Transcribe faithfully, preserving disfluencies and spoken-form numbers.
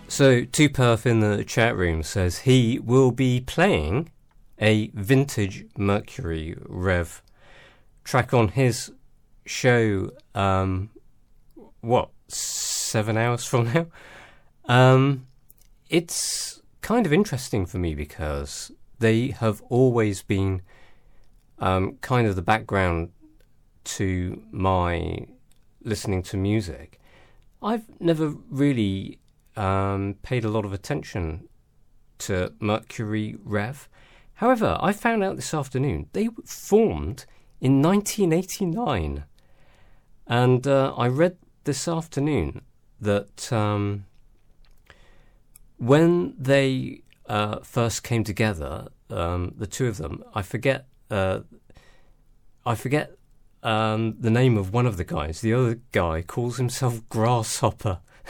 So, Two Perth in the chat room says he will be playing a vintage Mercury Rev track on his show, um, what, seven hours from now? Um, it's kind of interesting for me because they have always been um, kind of the background to my listening to music. I've never really um, paid a lot of attention to Mercury Rev. However, I found out this afternoon they formed in nineteen eighty-nine. And uh, I read this afternoon that um, when they uh, first came together, um, the two of them, I forget, uh, I forget um, the name of one of the guys. The other guy calls himself Grasshopper.